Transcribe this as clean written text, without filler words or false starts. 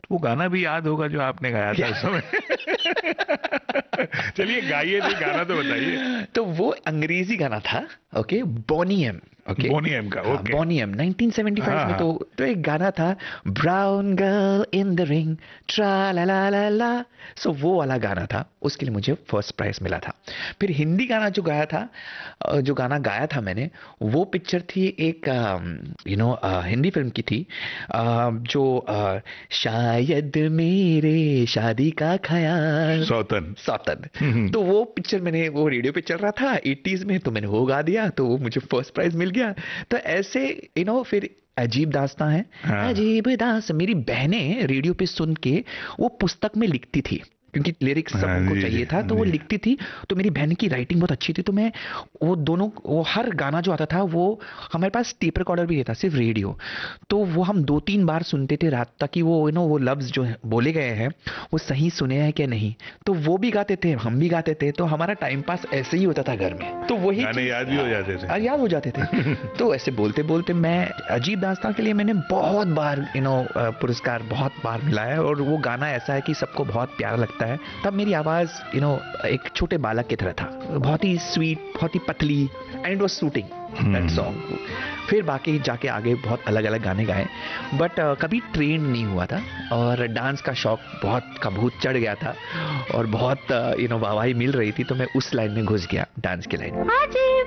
वो गाना भी याद होगा जो आपने गाया था उस समय। चलिए गाइए, नहीं गाना तो बताइए। तो वो अंग्रेजी गाना था, ओके, बॉनी एम। ओके, बोनी एम का, हाँ, ओके। बॉनी एम 1975 हाँ में। हाँ। तो एक गाना था, brown girl in the ring, ट्रा ला ला ला ला। सो वो वाला गाना था, उसके लिए मुझे फर्स्ट प्राइज मिला था। फिर हिंदी गाना जो गाया था, जो गाना गाया था मैंने, वो पिक्चर थी एक, हिंदी फिल्म की थी, जो शायद मेरे शादी का ख्याल, सौतन। सौतन। हम्म। तो वो पिक्चर मैंने, वो रेडियो पे चल रहा था 80s में, तो मैंने वो गा दिया, तो वो मुझे फर्स्ट प्राइज मिल गया। तो ऐसे फिर अजीब दास्तां है। हाँ। अजीब दास, मेरी बहनें रेडियो पे सुन के वो पुस्तक में लिखती थी, क्योंकि लिरिक्स सब हाँ उनको जी जी चाहिए था, तो वो जी। लिखती थी। तो मेरी बहन की राइटिंग बहुत अच्छी थी, तो मैं वो दोनों, वो हर गाना जो आता था, वो हमारे पास टेप रिकॉर्डर भी नहीं था, सिर्फ रेडियो। तो वो हम 2-3 बार सुनते थे रात तक, कि वो वो लफ्ज जो बोले गए हैं वो सही सुने हैं कि नहीं। तो वो भी गाते थे, हम भी गाते थे, तो हमारा टाइम पास ऐसे ही होता था घर में। तो वही गाने चीज याद भी हो जाते याद हो जाते थे। थे। तो ऐसे बोलते बोलते मैं, अजीब दास्तां के लिए मैंने बहुत बार पुरस्कार बहुत बार मिला है, और वो गाना ऐसा है कि सबको बहुत प्यारा लगता है। तब मेरी आवाज एक छोटे बालक की तरह था, बहुत ही स्वीट, बहुत ही पतली, and it was shooting that hmm. Song. फिर बाकी जाके आगे बहुत अलग अलग गाने गाए, बट कभी ट्रेन नहीं हुआ था। और डांस का शौक बहुत का भूत चढ़ गया था, और बहुत वाहवाही मिल रही थी, तो मैं उस लाइन में घुस गया, डांस की लाइन में।